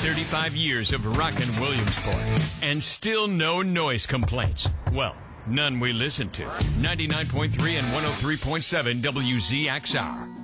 35 years of rockin' Williamsport, and still no noise complaints. Well, none we listen to. 99.3 and 103.7 WZXR.